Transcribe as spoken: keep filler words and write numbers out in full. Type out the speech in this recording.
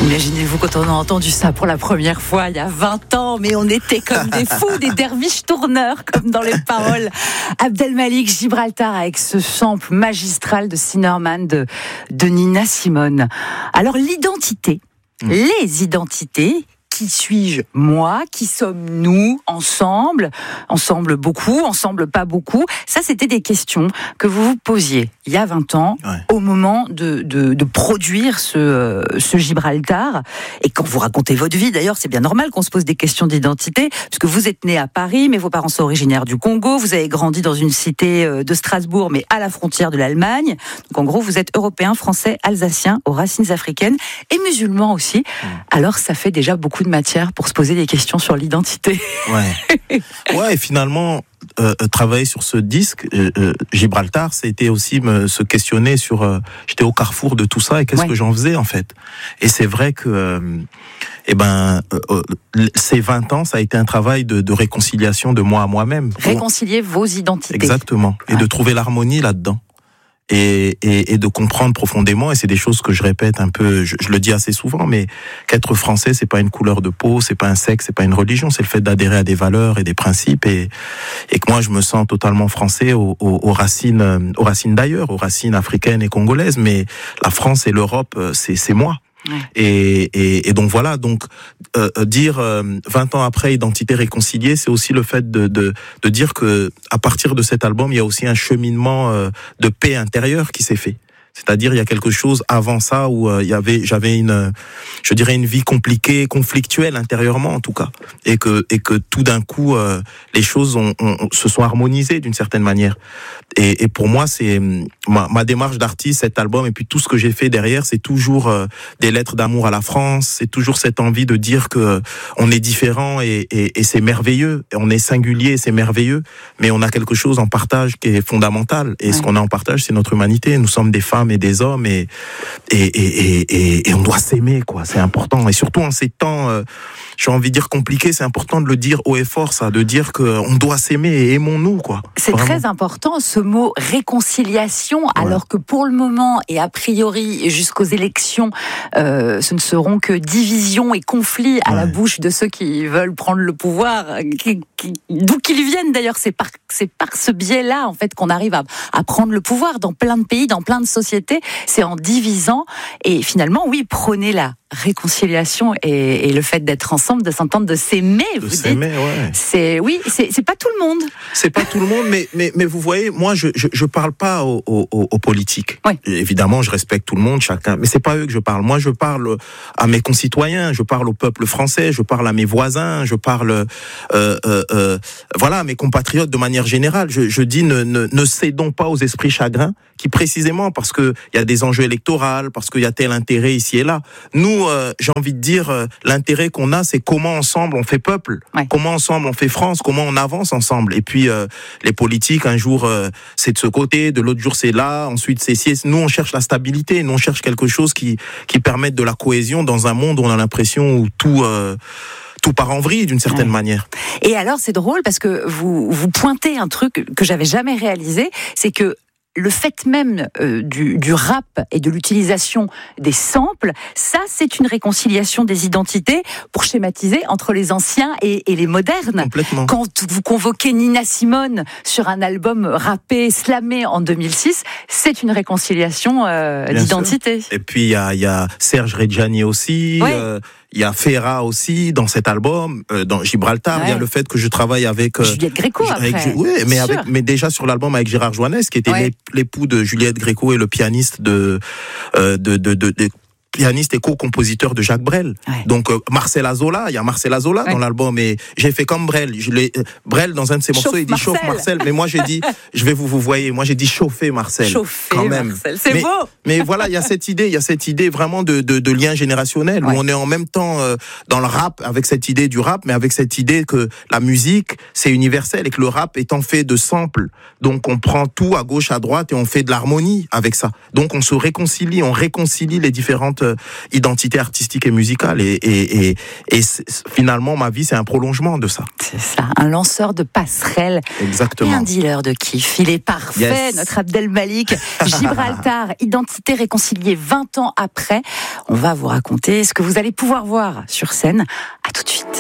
Imaginez-vous quand on a entendu ça pour la première fois il y a vingt ans, mais on était comme des fous, des derviches tourneurs, comme dans les paroles. Abdelmalik Gibraltar avec ce sample magistral de Sinnerman de, de Nina Simone. Alors l'identité, mmh. les identités, qui suis-je, moi, qui sommes-nous, ensemble, ensemble beaucoup, ensemble pas beaucoup. Ça, c'était des questions que vous vous posiez il y a vingt ans, ouais. au moment de, de, de produire ce, ce Gibraltar. Et quand vous racontez votre vie, d'ailleurs, c'est bien normal qu'on se pose des questions d'identité, parce que vous êtes né à Paris, mais vos parents sont originaires du Congo, vous avez grandi dans une cité de Strasbourg, mais à la frontière de l'Allemagne. Donc en gros, vous êtes européen, français, alsacien, aux racines africaines, et musulman aussi. Mmh. Alors ça fait déjà beaucoup de matière pour se poser des questions sur l'identité. Ouais, ouais et finalement, euh, travailler sur ce disque, euh, euh, Gibraltar, c'était aussi me, se questionner sur... Euh, j'étais au carrefour de tout ça et qu'est-ce ouais. que j'en faisais en fait. Et c'est vrai que... Euh, eh ben, euh, ces vingt ans, ça a été un travail de, de réconciliation de moi à moi-même. Réconcilier vos identités. Exactement. Et ouais. de trouver l'harmonie là-dedans. Et, et, et de comprendre profondément, et c'est des choses que je répète un peu, je, je le dis assez souvent, mais qu'être français, c'est pas une couleur de peau, c'est pas un sexe, c'est pas une religion, c'est le fait d'adhérer à des valeurs et des principes, et, et que moi je me sens totalement français aux, aux, aux racines, aux racines d'ailleurs, aux racines africaines et congolaises, mais la France et l'Europe, c'est, c'est moi. Ouais. Et, et, et donc voilà, donc euh, dire euh, vingt ans après identité réconciliée, c'est aussi le fait de, de, de dire que à partir de cet album, il y a aussi un cheminement euh, de paix intérieure qui s'est fait. C'est-à-dire, il y a quelque chose avant ça où euh, il y avait, j'avais une, je dirais une vie compliquée, conflictuelle intérieurement en tout cas, et que et que tout d'un coup euh, les choses ont, ont, se sont harmonisées d'une certaine manière. Et, et pour moi, c'est ma, ma démarche d'artiste, cet album, et puis tout ce que j'ai fait derrière, c'est toujours euh, des lettres d'amour à la France. C'est toujours cette envie de dire que euh, on est différent et, et, et c'est merveilleux, et on est singulier, et c'est merveilleux, mais on a quelque chose en partage qui est fondamental. Et ouais. ce qu'on a en partage, c'est notre humanité. Nous sommes des femmes et des hommes, et et et et, et on doit s'aimer, quoi. C'est important, et surtout en ces temps, euh, j'ai envie de dire compliqués, c'est important de le dire haut et fort, ça, de dire que on doit s'aimer et aimons-nous, quoi. C'est Vraiment. Très important ce mot réconciliation, ouais. alors que pour le moment et a priori jusqu'aux élections, euh, ce ne seront que divisions et conflits à ouais. la bouche de ceux qui veulent prendre le pouvoir, qui, qui, d'où qu'ils viennent d'ailleurs. C'est par c'est par ce biais-là en fait qu'on arrive à, à prendre le pouvoir dans plein de pays, dans plein de sociétés. C'est en divisant, et finalement, oui, prenez la réconciliation et, et le fait d'être ensemble, de s'entendre, de s'aimer. De vous s'aimer, dites, ouais. C'est oui, c'est, c'est pas tout le monde. C'est pas tout le monde, mais mais mais vous voyez, moi, je je, je parle pas aux, aux, aux politiques. Oui. Évidemment, je respecte tout le monde, chacun, mais c'est pas eux que je parle. Moi, je parle à mes concitoyens, je parle au peuple français, je parle à mes voisins, je parle, euh, euh, euh, voilà, à mes compatriotes de manière générale. Je, je dis, ne, ne ne cédons pas aux esprits chagrins, qui précisément parce que il y a des enjeux électoraux, parce qu'il y a tel intérêt ici et là. Nous, euh, j'ai envie de dire, euh, l'intérêt qu'on a, c'est comment ensemble on fait peuple, ouais. comment ensemble on fait France, comment on avance ensemble. Et puis euh, les politiques, un jour euh, c'est de ce côté, de l'autre jour c'est là, ensuite c'est ci. Nous on cherche la stabilité, nous on cherche quelque chose qui qui permette de la cohésion dans un monde où on a l'impression où tout euh, tout part en vrille d'une certaine ouais. manière. Et alors c'est drôle parce que vous vous pointez un truc que j'avais jamais réalisé, c'est que le fait même euh, du, du rap et de l'utilisation des samples, ça c'est une réconciliation des identités, pour schématiser, entre les anciens et, et les modernes. Complètement. Quand vous convoquez Nina Simone sur un album rappé, slamé en deux mille six, c'est une réconciliation euh, d'identité. Sûr. Et puis il y a, y a Serge Reggiani aussi, ouais. euh, il y a Ferra aussi dans cet album, euh, dans Gibraltar. Ouais. Il y a le fait que je travaille avec euh, Juliette Gréco. Avec, après. Oui, mais avec, mais déjà sur l'album avec Gérard Joannès, qui était ouais. l'époux de Juliette Gréco et le pianiste de euh, de de, de, de pianiste et co-compositeur de Jacques Brel. Ouais. Donc euh, Marcel Azola, il y a Marcel Azola ouais. dans l'album, et j'ai fait comme Brel. Je l'ai, Brel dans un de ses morceaux, chauffe il dit Marcel. chauffe Marcel, mais moi j'ai dit, je vais vous vous voyez, moi j'ai dit chauffer Marcel. Chauffer quand même. Marcel, c'est mais, beau. Mais voilà, il y a cette idée, il y a cette idée vraiment de de, de lien générationnel ouais. où on est en même temps euh, dans le rap, avec cette idée du rap, mais avec cette idée que la musique c'est universel et que le rap étant fait de samples, donc on prend tout à gauche, à droite et on fait de l'harmonie avec ça. Donc on se réconcilie, on réconcilie les différentes identité artistique et musicale. Et, et, et, et finalement, ma vie, c'est un prolongement de ça. C'est ça, un lanceur de passerelles. Exactement. Et un dealer de kiff. Il est parfait, yes. Notre Abdel Malik. Gibraltar, identité réconciliée vingt ans après. On va vous raconter ce que vous allez pouvoir voir sur scène. À tout de suite.